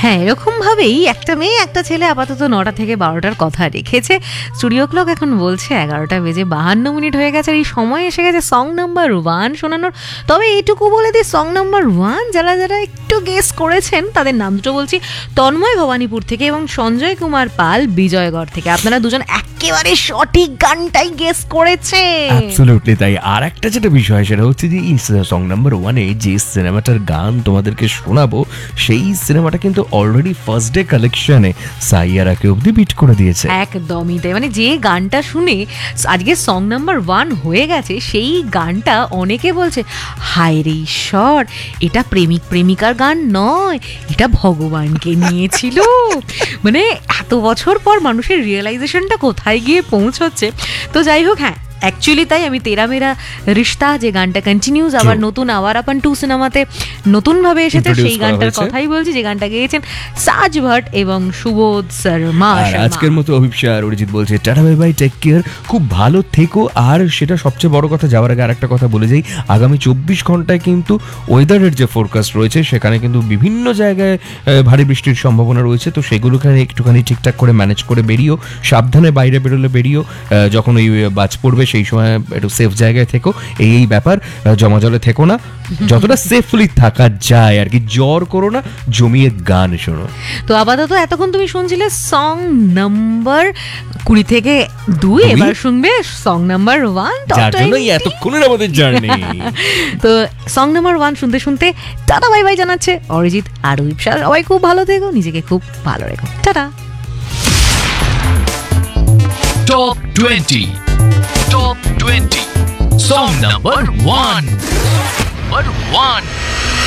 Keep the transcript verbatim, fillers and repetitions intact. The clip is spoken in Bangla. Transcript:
হ্যাঁ, এরকম ভাবেই একটা মেয়ে একটা ছেলে আপাতত নটা থেকে বারোটার কথা রেখেছে। স্টুডিও ক্লক এখন বলছে এগারোটা বেজে বাহান্ন মিনিট হয়ে গেছে, আর এই সময় এসে গেছে সং নাম্বার ওয়ান শোনানোর। তবে এইটুকু বলে দিই, সং নাম্বার ওয়ান যারা যারা একটু গেস করেছেন তাদের নাম দুটো বলছি, তন্ময় ভবানীপুর থেকে এবং সঞ্জয় কুমার পাল বিজয়গড় থেকে। আপনারা দুজন একেবারে সঠিক গানটাই গেস করেছে। অ্যাবসলিউটলি তাই। আর একটা যেটা বিষয় সেটা হচ্ছে যে এই সং নাম্বার ওয়ানে যে সিনেমাটার গান তোমাদেরকে শোনাবো সেই সিনেমাটা কিন্তু অলরেডি ফার্স্ট ডে কালেকশনে সাইয়ারাকে অবধি বিট করে দিয়েছে। একদমই তাই, মানে যে গানটা শুনে আজকে সং নাম্বার ওয়ান হয়ে গেছে সেই গানটা অনেকে বলছে হায় রে ঈশ্বর, এটা প্রেমিক প্রেমিকার গান নয়, এটা ভগবানকে নিয়েছিল। মানে এত বছর পর মানুষের রিয়েলাইজেশনটা কোথায় গিয়ে পৌঁছচ্ছে। তো যাই হোক, হ্যাঁ অ্যাকচুয়ালি তাই আমি তেরা মেরা রিশতা যে গানটা কন্টিনিউজ আবার নতুন আওয়ার আপন টু সিনেমাতে নতুনভাবে এসেছে সেই গানটার কথাই বলছি, যে গানটা গেয়েছেন সাজ ভট্ট এবং সুবোধ শর্মা। আর আজকের মতো অভিপ্সা আর অরিজিৎ বলছে tata bye bye, take care, খুব ভালো থেকো। আর সেটা সবচেয়ে বড় কথা, যাওয়ার আগে আরেকটা কথা বলে যাই, আগামী চব্বিশ ঘন্টায় কিন্তু ওয়েদারের যে ফোরকাস্ট রয়েছে সেখানে কিন্তু বিভিন্ন জায়গায় ভারী বৃষ্টির সম্ভাবনা রয়েছে। তো সেগুলোকে একটুখানি ঠিকঠাক করে ম্যানেজ করে বেরিও, সাবধানে বাইরে বেরোলে বেরিও, যখন ওই বাজ পড়বে সেই সময় একটু সেফ জায়গায় থেকো। এই এই ব্যাপার, জমা জলে থেকো না, যতটা সেফলি থাকা যায় আর কি। জ্বর করো না, জমিয়ে গান শোনো। তো আপাতত এতক্ষণ তুমি শুনছিলে সং নাম্বার কুড়ি থেকে দুই, এবার শুনবে সং নাম্বার ওয়ান, যার জন্যই এতক্ষণের আমাদের জার্নি। তো সং নাম্বার ওয়ান শুনতে শুনতে টাটা বাই বাই জানাচ্ছে অরিজিৎ আর অভিপ্সা। সবাই খুব ভালো থেকো, নিজেকে খুব ভালো রেখো, tata. Top twenty. Top twenty. Song number one. Number one.